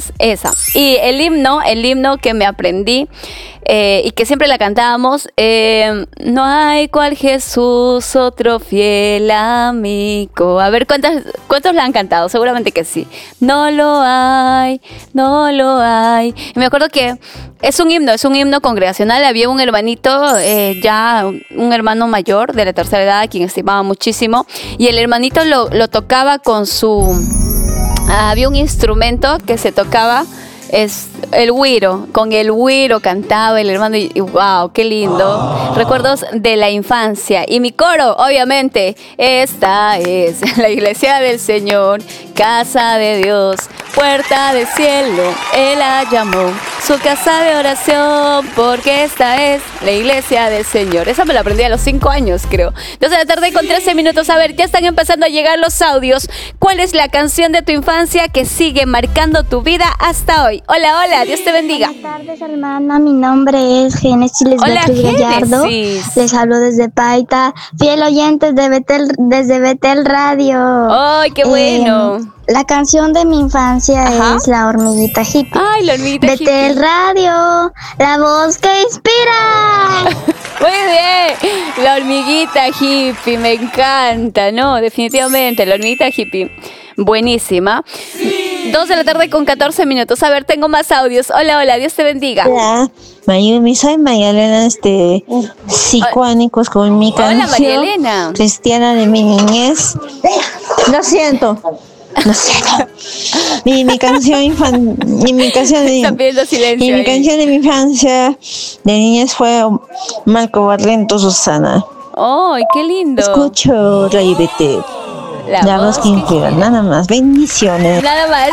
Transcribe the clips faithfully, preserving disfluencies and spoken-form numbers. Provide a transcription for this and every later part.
es esa. Y el himno, el himno que me aprendí eh, y que siempre la cantábamos, eh, no hay cual Jesús, otro fiel amigo. A ver, ¿cuántos, ¿cuántos la han cantado? Seguramente que sí. No lo hay, no lo hay. Y me acuerdo que es un himno, es un himno congregacional. Había un hermanito, eh, ya un hermano mayor de la tercera edad, a quien estimaba muchísimo, y el hermanito lo, lo tocaba con su... Ah, había un instrumento que se tocaba, es el güiro, con el güiro cantaba el hermano y, y wow, qué lindo. Recuerdos de la infancia. Y mi coro, obviamente, esta es la iglesia del Señor, casa de Dios, puerta del cielo, Él la llamó, su casa de oración, porque esta es la iglesia del Señor. Esa me la aprendí a los cinco años, creo. dos de la tarde con trece minutos. A ver, ya están empezando a llegar los audios. ¿Cuál es la canción de tu infancia que sigue marcando tu vida hasta hoy? Hola, hola, Dios te bendiga. Buenas tardes, hermana. Mi nombre es Génesis Hola, Beatriz Gallardo. Génesis. Les hablo desde Paita, fiel oyente de Betel, desde Betel Radio. ¡Ay, qué bueno! Eh, la canción de mi infancia Ajá. es La Hormiguita Hippie. ¡Ay, la hormiguita Betel hippie! Radio, la voz que inspira. Muy bien, la hormiguita hippie, me encanta, ¿no? Definitivamente, la hormiguita hippie, buenísima. Dos de la tarde con catorce minutos. A ver, tengo más audios. Hola, hola, Dios te bendiga. Hola, Mayumi, soy María Elena, este, psicoánicos con mi Hola, María canción Elena. cristiana de mi niñez. Lo siento, lo siento. Mi, mi canción infan, mi, mi canción de, Está pidiendo silencio y mi ahí. canción de mi infancia de niñez fue Marco Barrientos, Susana. ¡Ay, qué lindo! Escucho Radio Betel, la voz que inspira, nada más. Bendiciones. Nada más.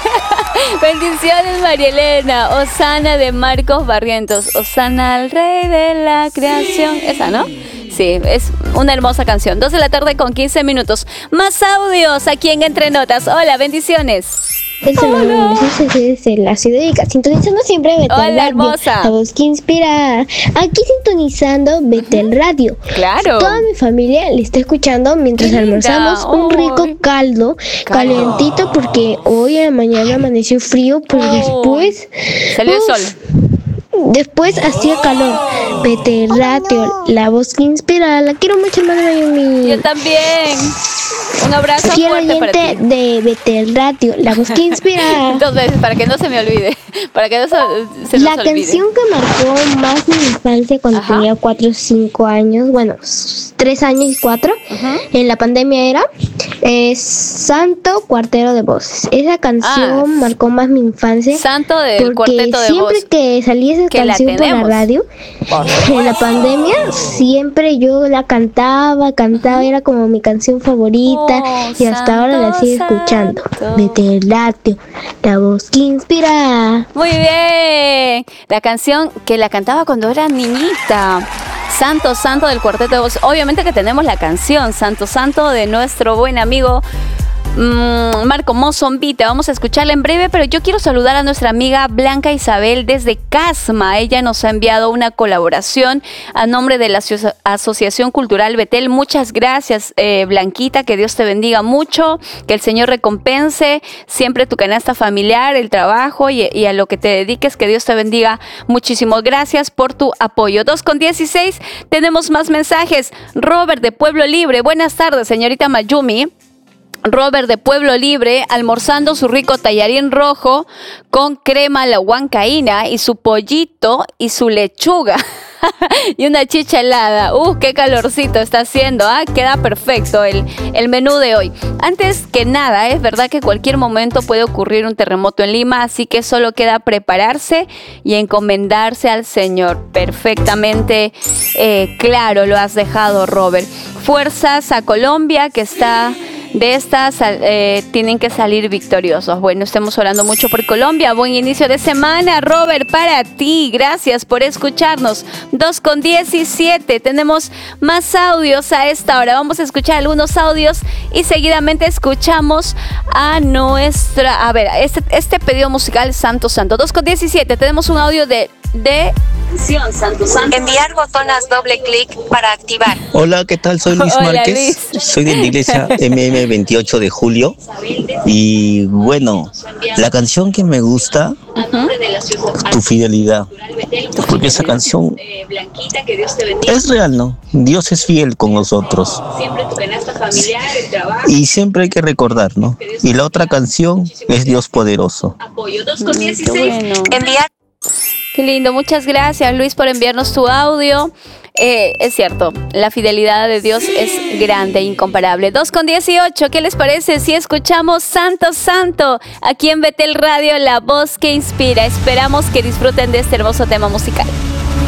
Bendiciones, María Elena. Osana de Marcos Barrientos. Osana al rey de la creación. Esa, ¿no? Sí, es una hermosa canción. Dos de la tarde con quince minutos. Más audios aquí en Entre Notas. Hola, bendiciones. Es Hola. desde la ciudad de Ica, sintonizando siempre Betel Hola, Radio, hermosa. la voz que inspira. Aquí sintonizando Betel Radio. Claro. Toda mi familia le está escuchando mientras Qué linda. almorzamos un rico Ay. caldo, Caldo. calentito, porque hoy en la mañana amaneció frío, pero Oh. después Salió el uf, sol. Después hacía calor. Betel Radio, la voz que inspira. La quiero mucho, hermana Mayumi. Yo también. Un abrazo Fiel fuerte para oyente ti. de Betel Radio, la voz que inspira. Dos veces, para que no se me olvide. Para que no se, se La nos olvide. canción que marcó más mi infancia cuando Ajá. tenía cuatro o cinco años, bueno, tres años y cuatro, Ajá. en la pandemia era, es Santo Cuarteto de Voces. Esa canción Ah, marcó más mi infancia. Santo del Porque Cuarteto de siempre Voz. que salía esa Que la canción por la tenemos. radio, en la pandemia, siempre yo la cantaba, cantaba, era como mi canción favorita, Oh, y hasta ahora la Santo, sigo escuchando. Santo. Betel Radio, la voz que inspira. Muy bien. La canción que la cantaba cuando era niñita. Santo, Santo del Cuarteto de Voz. Obviamente que tenemos la canción Santo, Santo de nuestro buen amigo mm, Marco Mozombita. Vamos a escucharla en breve, pero yo quiero saludar a nuestra amiga Blanca Isabel desde Casma. Ella nos ha enviado una colaboración a nombre de la Aso- Asociación Cultural Betel. Muchas gracias, eh, Blanquita, que Dios te bendiga mucho, que el Señor recompense siempre tu canasta familiar, el trabajo y, y a lo que te dediques, que Dios te bendiga muchísimo. Gracias por tu apoyo. dos con dieciséis, tenemos más mensajes. Robert de Pueblo Libre, buenas tardes, señorita Mayumi. Robert de Pueblo Libre, almorzando su rico tallarín rojo con crema a la huancaína y su pollito y su lechuga y una chicha helada. ¡Uh, qué calorcito está haciendo! ¿Ah? Queda perfecto el, el menú de hoy. Antes que nada, es verdad que cualquier momento puede ocurrir un terremoto en Lima, así que solo queda prepararse y encomendarse al Señor. Perfectamente eh, claro lo has dejado, Robert. Fuerzas a Colombia, que está... De estas eh, tienen que salir victoriosos. Bueno, estamos orando mucho por Colombia. Buen inicio de semana, Robert, para ti. Gracias por escucharnos. dos con diecisiete. Tenemos más audios a esta hora. Vamos a escuchar algunos audios y seguidamente escuchamos a nuestra... A ver, este, este pedido musical, Santo Santo. dos con diecisiete. Tenemos un audio de... de Enviar botonas doble clic para activar. Hola, ¿qué tal? Soy Luis Hola, Márquez. Luis. Soy de la iglesia M M veintiocho de julio. Y bueno, la canción que me gusta, Uh-huh. Tu Fidelidad. Porque esa canción es real, ¿no? Dios es fiel con nosotros. Y siempre hay que recordar, ¿no? Y la otra canción es Dios Poderoso. Mm, qué bueno. Enviar. Qué lindo, muchas gracias Luis por enviarnos tu audio. Eh, es cierto, la fidelidad de Dios es grande e incomparable. dos con dieciocho, ¿qué les parece si escuchamos Santo Santo aquí en Betel Radio, la voz que inspira? Esperamos que disfruten de este hermoso tema musical.